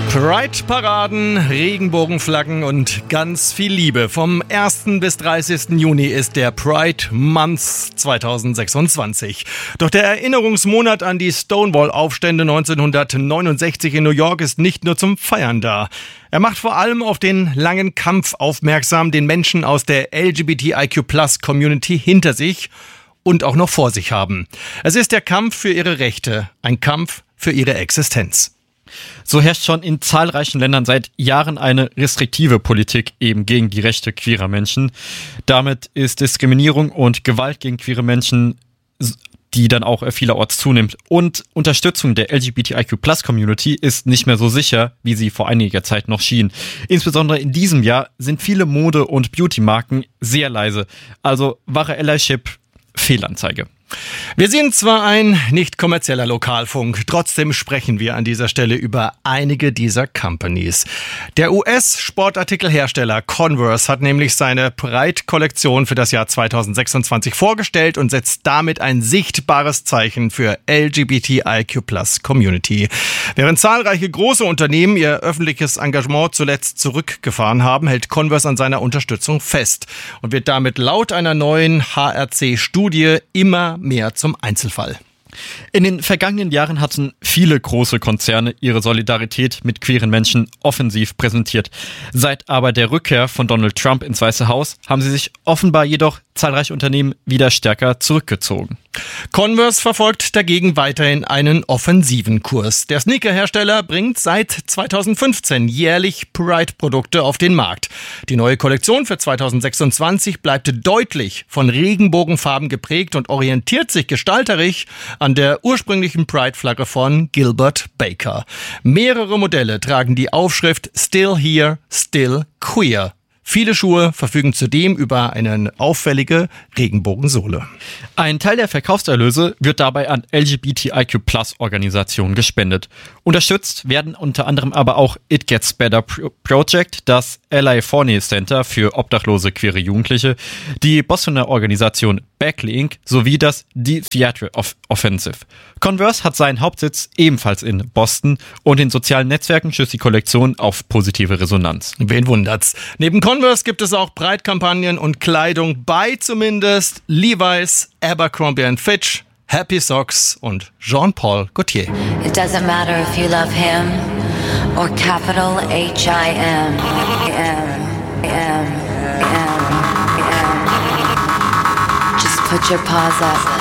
Pride-Paraden, Regenbogenflaggen und ganz viel Liebe. Vom 1. bis 30. Juni ist der Pride Month 2026. Doch der Erinnerungsmonat an die Stonewall-Aufstände 1969 in New York ist nicht nur zum Feiern da. Er macht vor allem auf den langen Kampf aufmerksam, den Menschen aus der LGBTIQ+-Community hinter sich und auch noch vor sich haben. Es ist der Kampf für ihre Rechte, ein Kampf für ihre Existenz. So herrscht schon in zahlreichen Ländern seit Jahren eine restriktive Politik eben gegen die Rechte queerer Menschen. Damit ist Diskriminierung und Gewalt gegen queere Menschen, die dann auch vielerorts zunimmt. Und Unterstützung der LGBTIQ+-Community ist nicht mehr so sicher, wie sie vor einiger Zeit noch schien. Insbesondere in diesem Jahr sind viele Mode- und Beauty-Marken sehr leise. Also wahre Allyship, Fehlanzeige. Wir sind zwar ein nicht kommerzieller Lokalfunk, trotzdem sprechen wir an dieser Stelle über einige dieser Companies. Der US-Sportartikelhersteller Converse hat nämlich seine Pride-Kollektion für das Jahr 2026 vorgestellt und setzt damit ein sichtbares Zeichen für LGBTIQ+-Community. Während zahlreiche große Unternehmen ihr öffentliches Engagement zuletzt zurückgefahren haben, hält Converse an seiner Unterstützung fest und wird damit laut einer neuen HRC-Studie immer mehr zum Einzelfall. In den vergangenen Jahren hatten viele große Konzerne ihre Solidarität mit queeren Menschen offensiv präsentiert. Seit aber der Rückkehr von Donald Trump ins Weiße Haus haben sie sich offenbar jedoch zahlreiche Unternehmen wieder stärker zurückgezogen. Converse verfolgt dagegen weiterhin einen offensiven Kurs. Der Sneakerhersteller bringt seit 2015 jährlich Pride-Produkte auf den Markt. Die neue Kollektion für 2026 bleibt deutlich von Regenbogenfarben geprägt und orientiert sich gestalterisch an der ursprünglichen Pride-Flagge von Gilbert Baker. Mehrere Modelle tragen die Aufschrift Still Here, Still Queer. Viele Schuhe verfügen zudem über eine auffällige Regenbogensohle. Ein Teil der Verkaufserlöse wird dabei an LGBTIQ+-Organisationen gespendet. Unterstützt werden unter anderem aber auch It Gets Better Project, das LA Forney Center für obdachlose queere Jugendliche, die Bostoner Organisation Backlink sowie das The Theatre Offensive. Converse hat seinen Hauptsitz ebenfalls in Boston und in sozialen Netzwerken stößt die Kollektion auf positive Resonanz. Wen wundert's? Neben Converse gibt es auch Breitkampagnen und Kleidung bei zumindest Levi's, Abercrombie & Fitch, Happy Socks und Jean-Paul Gaultier. It doesn't matter if you love him or capital H-I-M. Just put your paws up.